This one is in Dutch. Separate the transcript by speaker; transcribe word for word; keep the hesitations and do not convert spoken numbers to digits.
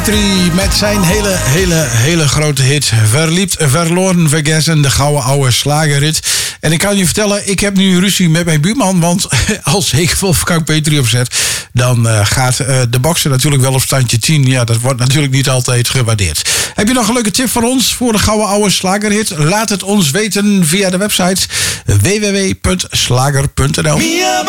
Speaker 1: Petri met zijn hele, hele, hele grote hit. Verliefd, verloren, vergessen, de gouden oude slagerhit. En ik kan je vertellen, ik heb nu ruzie met mijn buurman. Want als ik Wolfgang Petri opzet, dan uh, gaat uh, de bokser natuurlijk wel op standje tien. Ja, dat wordt natuurlijk niet altijd gewaardeerd. Heb je nog een leuke tip voor ons voor de gouden oude slagerhit? Laat het ons weten via de website w w w punt slager punt n l.